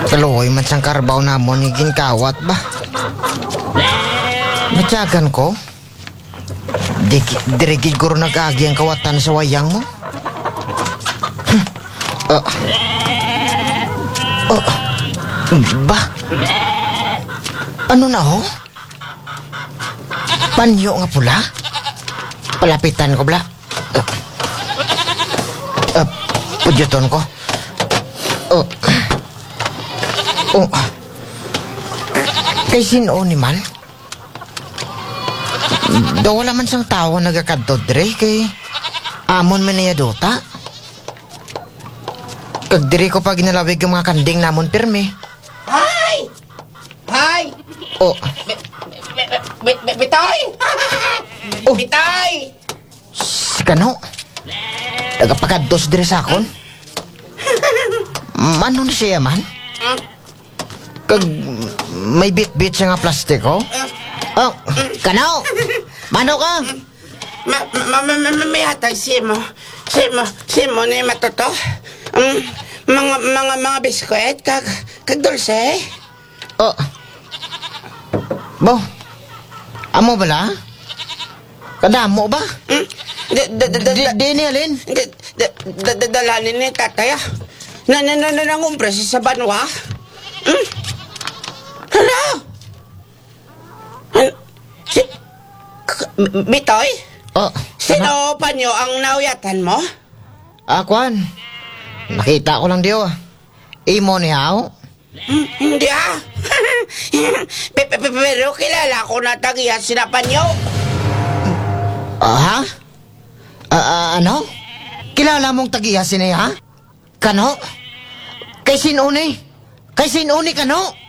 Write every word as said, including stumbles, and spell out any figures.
Kaluhoy man sang karbaw na mo ni ginkawat ba? Matyagan ko? Di, dirigid ko rin nag-agi ang kawatan sa wayang mo? Hmm. Uh. Uh. Ba? Ano na ho? Panyo nga pula? Palapitan ko bla? Uh. Uh. Pudyuton ko? Oh. Oh. Kay sino ni man? Daw wala man sang tao nagakadto dre kay amon man niya dota. Kag diri ko pa ginalawig ang mga kanding namon pirmi. Hay! Hay! Oh. Bitoy! Oh. Bitoy! Si Kano? Nagapakadtos diri sa akon? Mano na siya man? Kag may bit-bit siya nga plastiko? Oh, Kano? Mano ka? Ma, ma, ma, ma, may hatag si mo. Si mo, si mo ni matuto. Um, mga, mga, mga biskwit, kag, kag dulce. Oh. Bo. Amo bala? Kadamo ba? Hmm? Da, da, da, da, Di, da, di ni alin? da, da, da, da, dalanin ni tatay ah. Na, na, na, na, nangumpres sa banwa. Hmm? Hala? An- Si, K- Bitoy? Oh. Sino pa nyo ang nauyatan mo? Akwan. Nakita ko lang diyo. Imo ni Hao. Hmm, hindi ah. Pe- pe- pe- Pero kilala ko na tagihan sina Panyo. Ah, ha? Ah, ah, ano? Kilala mong tagiya sinay, ha? Kano? Kay sinuni? Kay sinuni kano?